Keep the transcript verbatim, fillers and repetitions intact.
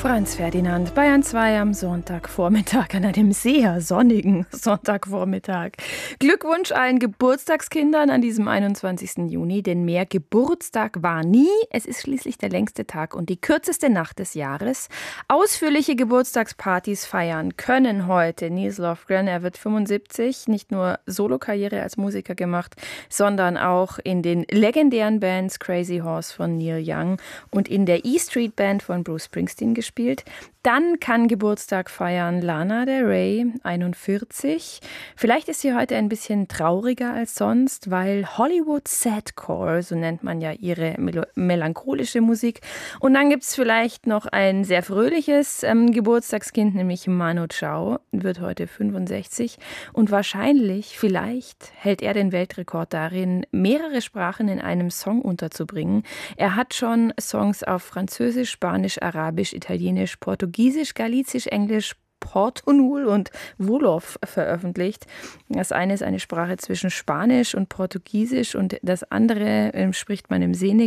Franz Ferdinand, Bayern zwei am Sonntagvormittag, an einem sehr sonnigen Sonntagvormittag. Glückwunsch allen Geburtstagskindern an diesem einundzwanzigsten Juni, denn mehr Geburtstag war nie. Es ist schließlich der längste Tag und die kürzeste Nacht des Jahres. Ausführliche Geburtstagspartys feiern können heute Nils Lofgren. Er wird fünfundsiebzig, nicht nur Solokarriere als Musiker gemacht, sondern auch in den legendären Bands Crazy Horse von Neil Young und in der E Street Band von Bruce Springsteen gespielt. Dann kann Geburtstag feiern Lana Del Rey, einundvierzig. Vielleicht ist sie heute ein bisschen trauriger als sonst, weil Hollywood Sadcore, so nennt man ja ihre mel- melancholische Musik. Und dann gibt es vielleicht noch ein sehr fröhliches ähm, Geburtstagskind, nämlich Manu Chao, wird heute fünfundsechzig. Und wahrscheinlich, vielleicht, hält er den Weltrekord darin, mehrere Sprachen in einem Song unterzubringen. Er hat schon Songs auf Französisch, Spanisch, Arabisch, Italienisch, Portugiesisch, Galizisch, Englisch, Portunul und Wolof veröffentlicht. Das eine ist eine Sprache zwischen Spanisch und Portugiesisch und das andere äh, spricht man im Senegal.